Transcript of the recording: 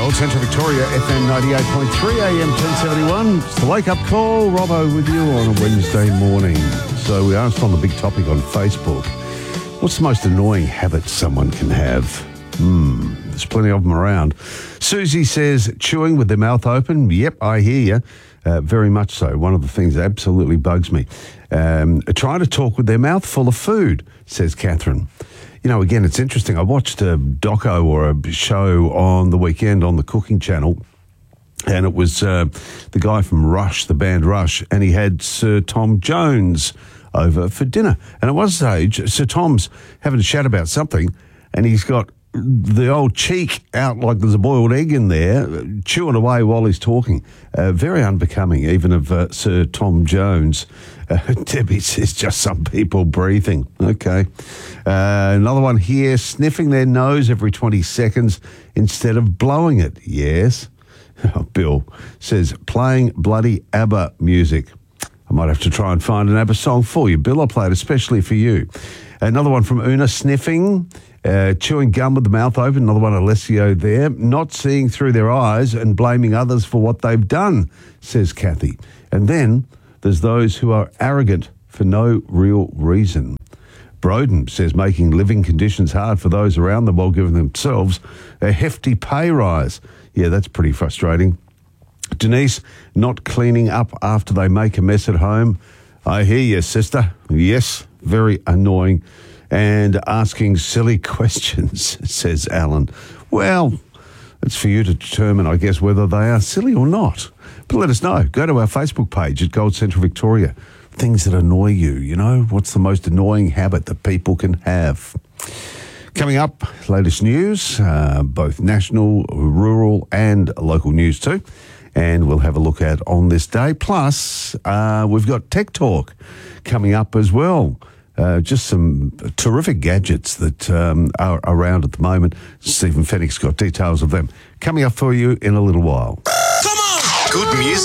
Gold Central Victoria, FM 98.3, AM 1071. It's the wake-up call. Robbo with you on a Wednesday morning. So we asked on the big topic on Facebook, what's the most annoying habit someone can have? There's plenty of them around. Susie says, chewing with their mouth open. Yep, I hear you. Very much so. One of the things that absolutely bugs me. Trying to talk with their mouth full of food, says Catherine. You know, again, it's interesting. I watched a doco or a show on the weekend on the Cooking Channel, and it was the guy from Rush, the band Rush, and he had Sir Tom Jones over for dinner. And at one stage, Sir Tom's having a chat about something, and he's got the old cheek out like there's a boiled egg in there, chewing away while he's talking. Very unbecoming, even of Sir Tom Jones. Debbie says just some people breathing. Okay. Another one here, sniffing their nose every 20 seconds instead of blowing it. Yes. Bill says playing bloody ABBA music. I might have to try and find an ABBA song for you, Bill. I'll play it especially for you. Another one from Una, sniffing, chewing gum with the mouth open. Another one, Alessio there. Not seeing through their eyes and blaming others for what they've done, says Kathy. And then there's those who are arrogant for no real reason. Broden says making living conditions hard for those around them while giving themselves a hefty pay rise. Yeah, that's pretty frustrating. Denise, not cleaning up after they make a mess at home. I hear you, sister. Yes, very annoying. And asking silly questions, says Alan. Well, it's for you to determine, I guess, whether they are silly or not. But let us know. Go to our Facebook page at Gold Central Victoria. Things that annoy you, you know. What's the most annoying habit that people can have? Coming up, latest news, both national, rural and local news too. And we'll have a look at on this day. Plus, we've got Tech Talk coming up as well. Just some terrific gadgets that are around at the moment. Stephen Fennick's got details of them coming up for you in a little while. Come on! Good music.